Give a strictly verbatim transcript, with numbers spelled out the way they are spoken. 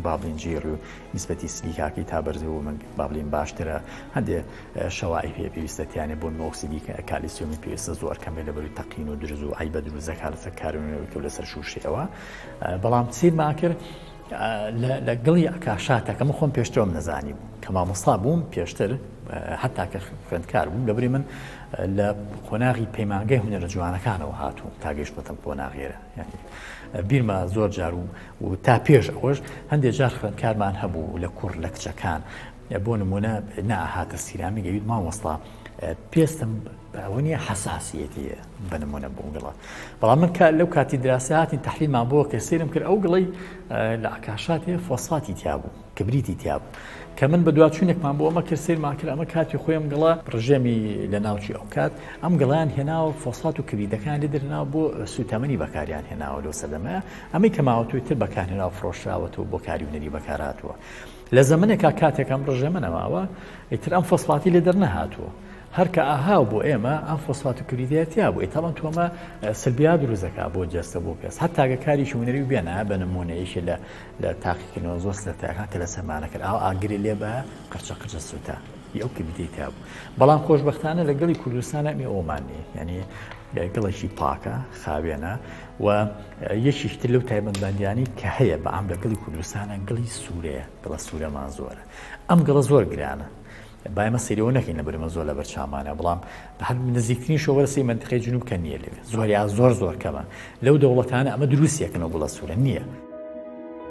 بابلین جێڕی و نیسبەتی سلیکاکی تا بەرزە و من بابلین باشترە هەندێ شەوای پێ پێویستەتیانێ بۆ ئۆکسیدی کالیسیۆمی پێویستە زۆر کەمێ لەبەروی تەقین و درز و عیبە دروستەکە لەسەر کارونەوەی لەسەر شوشەوە بەڵام چیرمان کرد لە گڵی ئەکاشاتەکە من خۆم پێشترەوەم نەزانی بوو کە مامۆستا بووم پێشتر حتا کە خوێندکار بووم لەبەری من لە قۆناغی پەیمانگەی هونەرە جوانەکانەوە هاتووم تا گەیشتمەتەم قۆناغێرە ینی بیرمە زۆر جار و تا پێش ئەوەش هەندێک جار خوێندکارمان هەبوو لە کوڕ لە کچەکان بۆ نمونە نەهاتە سیرامی گەوید مامۆستا پێستم ئەوە نیە حەساسیەتی بنمونە بۆ گڵە بەڵام من لەو کاتی دراسەهاتی تەحلیلمان بۆ کە سێرم کرد ئەو گڵی لە ئەکاشاتێ فۆسفاتی تیا بوو کبریتی تیا بوو کە من بە دواتچوونێکمان بۆ ئەمە کرد سێرمان کرد ئەمە کاتی خۆیم گڵە ڕژێمی لە ناوچی ئەو کات ئەم گڵیان هێناوە فۆسفات و کبریتەکان لێ دەرناوە بۆ سوتەمەنی بەکاریان هێناوە لەو سەدەمەیە ئەمەی کە ماوەتوی تر بەکارهێناوە فرۆشراوەتەوە بۆ کاری هونەری بەکارهاتووە لە زەمنێکا کاتێکم ڕژێمە نەماوە ئیتر ئەم فۆسفاتی لێ دەرنەهاتووە هەر کە ئاهاو بۆ ئێمە ئەم فۆسفات و کبریتەتیا بوو ئێتاڵەن تۆمە سلبیا دروستەکە بۆ جەستە بۆ کەس هەتاگە کاری هونەری بێنە بە نمونەیەشی لە لە تاقیکردنەوە زۆر سەرەتاکان کە لە سەرمانە کرد ئاو ئاگری لێ بە قرچە قرچە سووتە ئەو کبریتەتیا بوو بەڵام خۆشبەختانە لە گەڵی کوردستانە ئەمێ ئۆمانی یعنی گڵێکی پاکە خاوێنە و یەکیشتر لەو تایبەتمەندیانی کە هەیە بە ئەم لە گڵی کوردستانە گڵی سوورەیە گڵە سوورەمان زۆرە ئەم گڵە زۆر گرانە باەمە سریەوە نەکەین لە بەرمە زۆر لە بەرچامانە بەڵام هەر نزیکترین شۆوەرسی منتقەی جنوب کە نییە لێوێ زۆریا زۆر زۆر کەمە لەو دەوڵەتانە ئەمە دروستیەکەنەوە گوڵە سوورە نییە